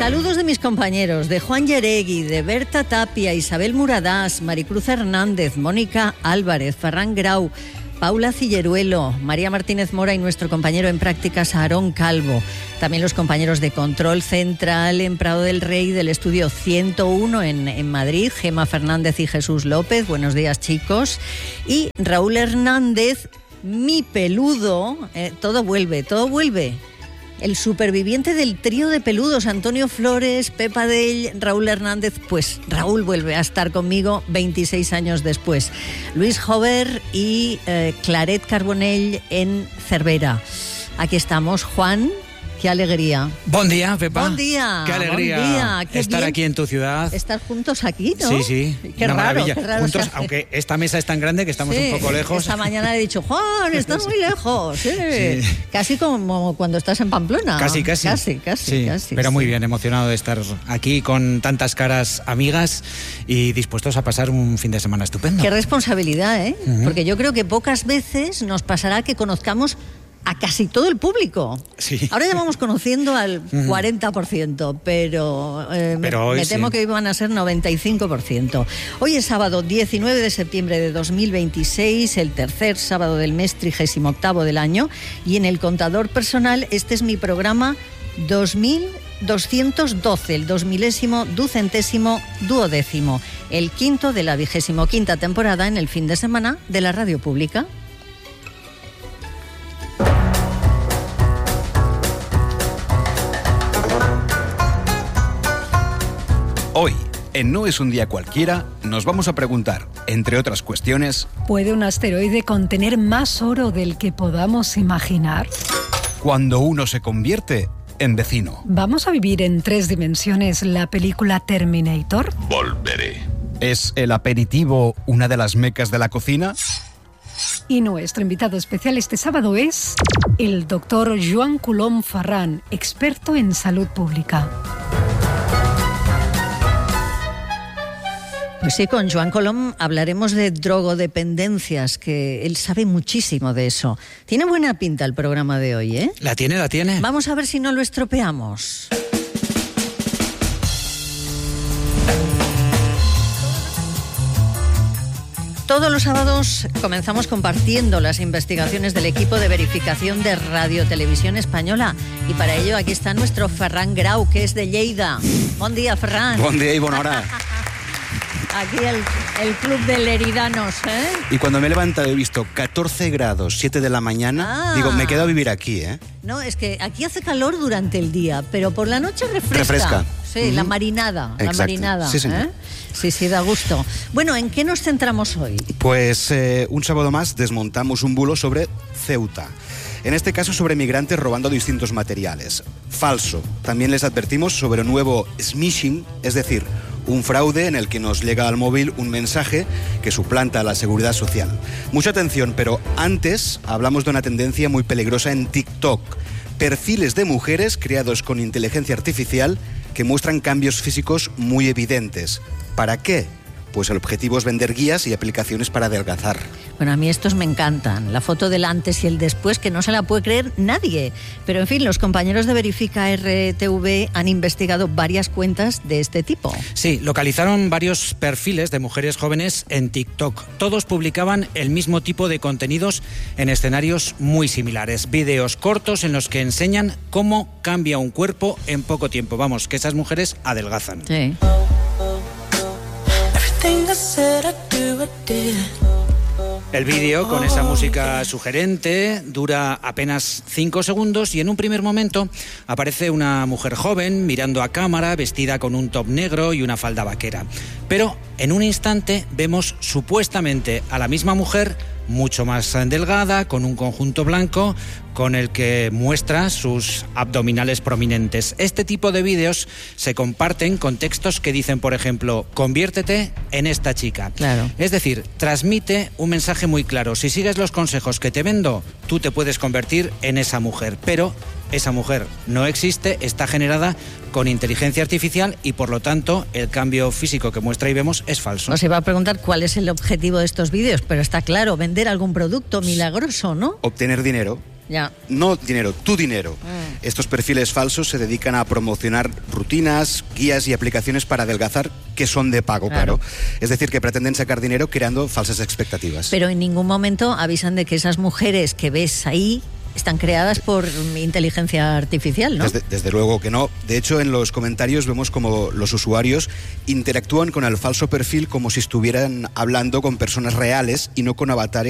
Saludos de mis compañeros, de Juan Yeregui, de Berta Tapia, Isabel Muradás, Maricruz Hernández, Mónica Álvarez, Ferran Grau, Paula Cilleruelo, María Martínez Mora y nuestro compañero en prácticas Aarón Calvo. También los compañeros de Control Central en Prado del Rey, del estudio 101 en Madrid, Gema Fernández y Jesús López. Buenos días, chicos. Y Raúl Hernández, mi peludo. Todo vuelve. El superviviente del trío de peludos, Antonio Flores, Pepa Dell, Raúl Hernández. Pues Raúl vuelve a estar conmigo 26 años después. Luis Jover y Claret Carbonell en Cervera. Aquí estamos, Juan. Qué alegría. Buen día, Pepa. Buen día. Qué alegría estar aquí en tu ciudad. Estar juntos aquí, ¿no? Sí. Qué raro, maravilla. Qué raro juntos, aunque esta mesa es tan grande que estamos un poco lejos. Esta mañana le he dicho, Juan, estás muy lejos. Sí. Casi como cuando estás en Pamplona. Casi. Pero muy bien, emocionado de estar aquí con tantas caras amigas y dispuestos a pasar un fin de semana estupendo. Qué responsabilidad, ¿eh? Uh-huh. Porque yo creo que pocas veces nos pasará que conozcamos a casi todo el público. Sí. Ahora ya vamos conociendo al 40%, pero hoy me temo que hoy van a ser 95%. Hoy es sábado 19 de septiembre de 2026, el tercer sábado del mes 38º del año, y en el contador personal este es mi programa 2212, el 2000º, el quinto de la 25ª temporada en el fin de semana de la radio pública. Hoy, en No es un día cualquiera, nos vamos a preguntar, entre otras cuestiones: ¿puede un asteroide contener más oro del que podamos imaginar? Cuando uno se convierte en vecino. ¿Vamos a vivir en 3 dimensiones la película Terminator? Volveré. ¿Es el aperitivo una de las mecas de la cocina? Y nuestro invitado especial este sábado es el doctor Joan Colom Ferran, experto en salud pública. Pues sí, con Joan Colom hablaremos de drogodependencias, que él sabe muchísimo de eso. Tiene buena pinta el programa de hoy, ¿eh? La tiene. Vamos a ver si no lo estropeamos. Todos los sábados comenzamos compartiendo las investigaciones del equipo de verificación de Radio Televisión Española. Y para ello aquí está nuestro Ferran Grau, que es de Lleida. Buen día, Ferran. Buen día y buena hora. Aquí el club de leridanos, ¿eh? Y cuando me he levantado he visto 14 grados, 7 de la mañana, digo, me quedo a vivir aquí, ¿eh? No, es que aquí hace calor durante el día, pero por la noche refresca. Sí, la marinada. Exacto. La marinada. Sí, señor. Sí, da gusto. Bueno, ¿en qué nos centramos hoy? Pues un sábado más desmontamos un bulo sobre Ceuta. En este caso sobre migrantes robando distintos materiales. Falso. También les advertimos sobre un nuevo smishing, es decir, un fraude en el que nos llega al móvil un mensaje que suplanta la seguridad social. Mucha atención, pero antes hablamos de una tendencia muy peligrosa en TikTok. Perfiles de mujeres creados con inteligencia artificial que muestran cambios físicos muy evidentes. ¿Para qué? Pues el objetivo es vender guías y aplicaciones para adelgazar. Bueno, a mí estos me encantan. La foto del antes y el después, que no se la puede creer nadie. Pero en fin, los compañeros de Verifica RTV han investigado varias cuentas de este tipo. Sí, localizaron varios perfiles de mujeres jóvenes en TikTok. Todos publicaban el mismo tipo de contenidos en escenarios muy similares. Vídeos cortos en los que enseñan cómo cambia un cuerpo en poco tiempo. Vamos, que esas mujeres adelgazan. Sí. El vídeo, con esa música sugerente, dura apenas 5 segundos y en un primer momento aparece una mujer joven mirando a cámara, vestida con un top negro y una falda vaquera. Pero en un instante vemos supuestamente a la misma mujer mucho más delgada, con un conjunto blanco con el que muestra sus abdominales prominentes. Este tipo de vídeos se comparten con textos que dicen, por ejemplo, conviértete en esta chica. Claro. Es decir, transmite un mensaje muy claro. Si sigues los consejos que te vendo, tú te puedes convertir en esa mujer. Pero esa mujer no existe, está generada con inteligencia artificial y por lo tanto el cambio físico que muestra y vemos es falso. Os iba a preguntar cuál es el objetivo de estos vídeos, pero está claro, vender algún producto milagroso, ¿no? Obtener dinero. Ya. No dinero, tu dinero. Estos perfiles falsos se dedican a promocionar rutinas, guías y aplicaciones para adelgazar que son de pago, claro. Es decir, que pretenden sacar dinero creando falsas expectativas. Pero en ningún momento avisan de que esas mujeres que ves ahí están creadas por inteligencia artificial, ¿no? Desde luego que no. De hecho, en los comentarios vemos como los usuarios interactúan con el falso perfil como si estuvieran hablando con personas reales y no con avatares